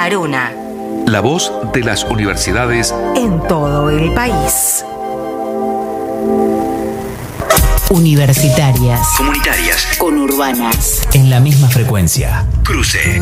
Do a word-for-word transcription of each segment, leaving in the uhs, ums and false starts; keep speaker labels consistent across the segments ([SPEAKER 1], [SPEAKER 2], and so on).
[SPEAKER 1] Aruna.
[SPEAKER 2] La voz de las universidades
[SPEAKER 1] en todo el país.
[SPEAKER 3] Universitarias,
[SPEAKER 2] comunitarias,
[SPEAKER 3] conurbanas,
[SPEAKER 4] en la misma frecuencia.
[SPEAKER 2] Cruce.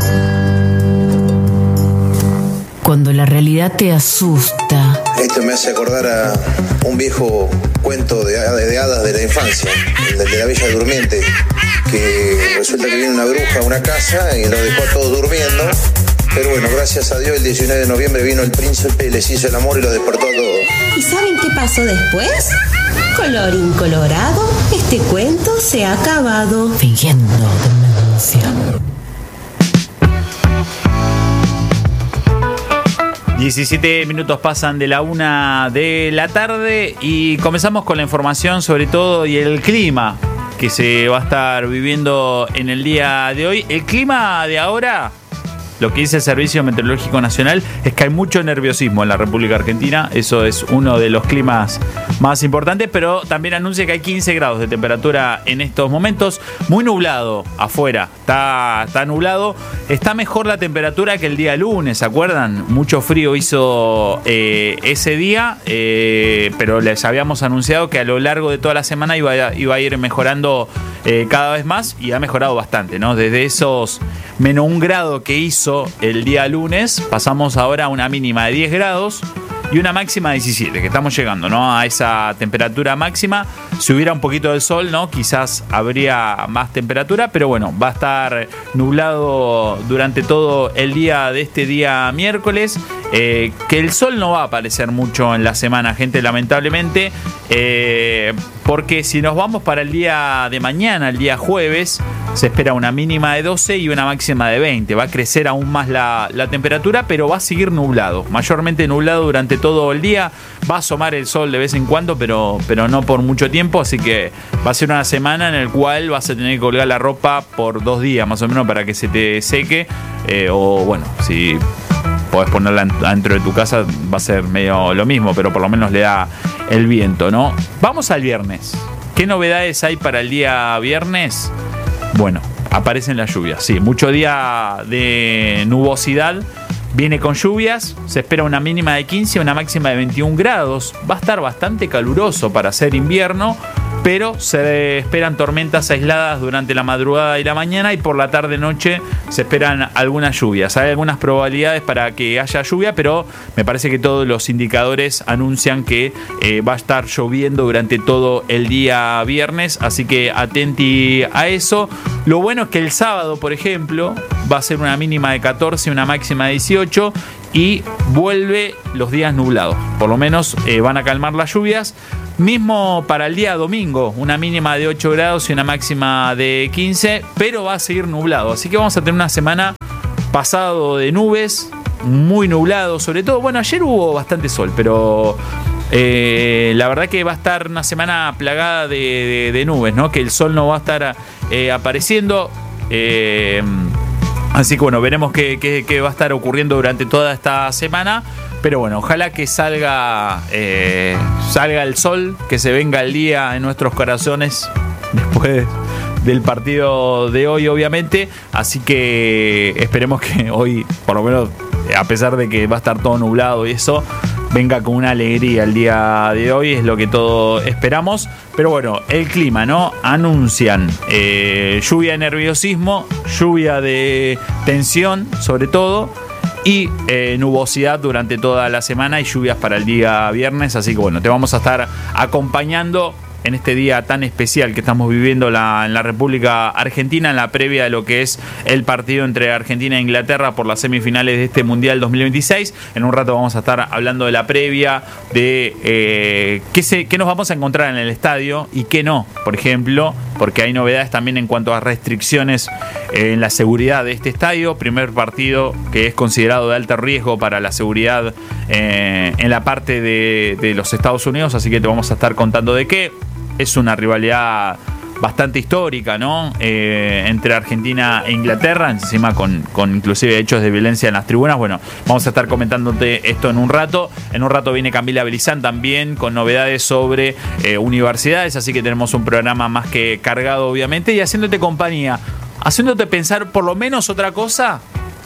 [SPEAKER 3] Cuando la realidad te asusta.
[SPEAKER 5] Esto me hace acordar a un viejo cuento de, de hadas de la infancia, el de la Bella Durmiente, que resulta que viene una bruja a una casa y los dejó a todos durmiendo. Pero bueno, gracias a Dios, el diecinueve de noviembre vino el príncipe, les hizo el amor y los despertó a todos.
[SPEAKER 6] ¿Y saben qué pasó después? Colorín colorado, este cuento se ha acabado.
[SPEAKER 3] Fingiendo demencia.
[SPEAKER 7] diecisiete minutos pasan de la una de la tarde y comenzamos con la información sobre todo y el clima que se va a estar viviendo en el día de hoy. El clima de ahora, lo que dice el Servicio Meteorológico Nacional, es que hay mucho nerviosismo en la República Argentina. Eso es uno de los climas más importantes, pero también anuncia que hay quince grados de temperatura en estos momentos. Muy nublado afuera, está, está nublado. Está mejor la temperatura que el día lunes, ¿se acuerdan? Mucho frío hizo eh, ese día, eh, pero les habíamos anunciado que a lo largo de toda la semana iba a, iba a ir mejorando eh, cada vez más, y ha mejorado bastante, ¿no? Desde esos menos un grado que hizo el día lunes, pasamos ahora a una mínima de diez grados y una máxima de diecisiete, que estamos llegando, ¿no?, a esa temperatura máxima. Si hubiera un poquito de sol, ¿no?, quizás habría más temperatura, pero bueno, va a estar nublado durante todo el día de este día miércoles, eh, que el sol no va a aparecer mucho en la semana, gente, lamentablemente, eh, porque si nos vamos para el día de mañana, el día jueves, se espera una mínima de doce y una máxima de veinte. Va a crecer aún más la, la temperatura, pero va a seguir nublado, mayormente nublado durante todo el día. Va a asomar el sol de vez en cuando, pero, pero no por mucho tiempo, así que va a ser una semana en la cual vas a tener que colgar la ropa por dos días más o menos para que se te seque, eh, o bueno, si podés ponerla dentro de tu casa va a ser medio lo mismo, pero por lo menos le da el viento, ¿no? Vamos al viernes. ¿Qué novedades hay para el día viernes? Bueno, aparecen las lluvias, sí, mucho día de nubosidad, viene con lluvias, se espera una mínima de quince, una máxima de veintiún grados, va a estar bastante caluroso para ser invierno, pero se esperan tormentas aisladas durante la madrugada y la mañana, y por la tarde-noche se esperan algunas lluvias. Hay algunas probabilidades para que haya lluvia, pero me parece que todos los indicadores anuncian que eh, va a estar lloviendo durante todo el día viernes, así que atenti a eso. Lo bueno es que el sábado, por ejemplo, va a ser una mínima de catorce y una máxima de dieciocho, y vuelve los días nublados. Por lo menos eh, van a calmar las lluvias. Mismo para el día domingo, una mínima de ocho grados y una máxima de quince, pero va a seguir nublado. Así que vamos a tener una semana pasado de nubes, muy nublado sobre todo. Bueno, ayer hubo bastante sol, pero eh, la verdad que va a estar una semana plagada de, de, de nubes, ¿no? Que el sol no va a estar eh, apareciendo. Eh, Así que bueno, veremos qué, qué, qué va a estar ocurriendo durante toda esta semana. Pero bueno, ojalá que salga, eh, salga el sol, que se venga el día en nuestros corazones después del partido de hoy, obviamente. Así que esperemos que hoy, por lo menos, a pesar de que va a estar todo nublado y eso, venga con una alegría el día de hoy, es lo que todos esperamos. Pero bueno, el clima, ¿no? Anuncian eh, lluvia de nerviosismo, lluvia de tensión, sobre todo, y eh, nubosidad durante toda la semana y lluvias para el día viernes. Así que bueno, te vamos a estar acompañando en este día tan especial que estamos viviendo la, en la República Argentina, en la previa de lo que es el partido entre Argentina e Inglaterra por las semifinales de este Mundial dos mil veintiséis. En un rato vamos a estar hablando de la previa, de eh, qué, se, qué nos vamos a encontrar en el estadio y qué no, por ejemplo, porque hay novedades también en cuanto a restricciones en la seguridad de este estadio. Primer partido que es considerado de alto riesgo para la seguridad eh, en la parte de, de los Estados Unidos, así que te vamos a estar contando de qué. Es una rivalidad bastante histórica, ¿no? Eh, entre Argentina e Inglaterra, encima con, con inclusive hechos de violencia en las tribunas. Bueno, vamos a estar comentándote esto en un rato. En un rato viene Camila Belizán también con novedades sobre eh, universidades, así que tenemos un programa más que cargado, obviamente, y haciéndote compañía, haciéndote pensar por lo menos otra cosa.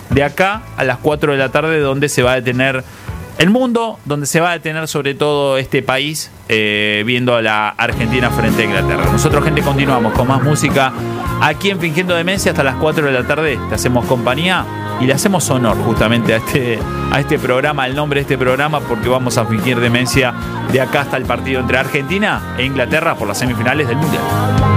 [SPEAKER 7] de acá a las cuatro de la tarde, donde se va a detener el mundo, donde se va a detener sobre todo este país, eh, viendo a la Argentina frente a Inglaterra. Nosotros, gente, continuamos con más música aquí en Fingiendo Demencia hasta las cuatro de la tarde. Te hacemos compañía y le hacemos honor justamente a este, a este programa, el nombre de este programa, porque vamos a fingir demencia de acá hasta el partido entre Argentina e Inglaterra por las semifinales del Mundial.